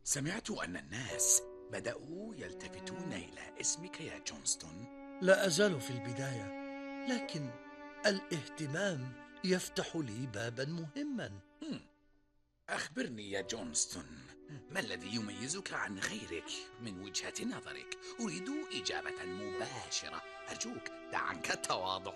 سمعت أن الناس بدأوا يلتفتون إلى اسمك يا جونستون. لا أزال في البداية، لكن الاهتمام يفتح لي بابا مهما. هم، أخبرني يا جونستون، ما الذي يميزك عن غيرك من وجهة نظرك؟ أريد إجابة مباشرة، أرجوك دع عنك التواضع.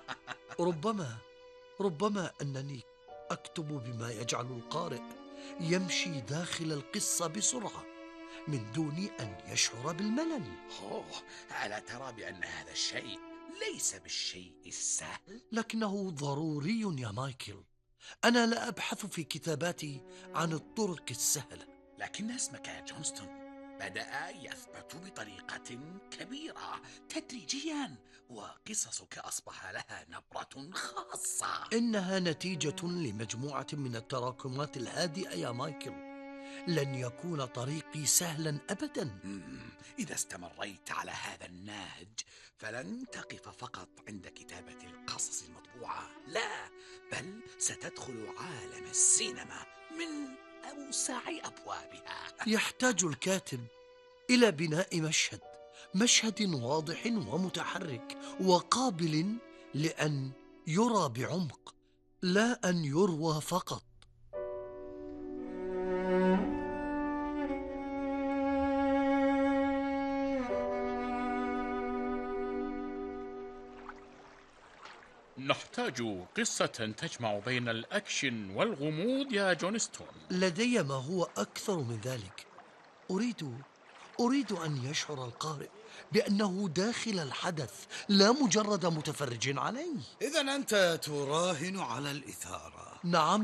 ربما أنني أكتب بما يجعل القارئ يمشي داخل القصة بسرعة من دون أن يشعر بالملل. أوه، ألا ترى بأن هذا الشيء ليس بالشيء السهل؟ لكنه ضروري يا مايكل. أنا لا أبحث في كتاباتي عن الطرق السهلة. لكن اسمك يا جونستون بدأ يثبت بطريقة كبيرة تدريجيا، وقصصك أصبح لها نبرة خاصة. إنها نتيجة لمجموعة من التراكمات الهادئة يا مايكل. لن يكون طريقي سهلا أبدا. إذا استمريت على هذا النهج فلن تقف فقط عند كتابة القصص المطبوعة، لا، بل ستدخل عالم السينما من أوسع أبوابها. يحتاج الكاتب إلى بناء مشهد واضح ومتحرك وقابل لأن يرى بعمق، لا أن يروى فقط. نحتاج قصة تجمع بين الأكشن والغموض يا جونستون. لدي ما هو أكثر من ذلك. أريد أن يشعر القارئ بأنه داخل الحدث، لا مجرد متفرج عليه. إذن أنت تراهن على الإثارة. نعم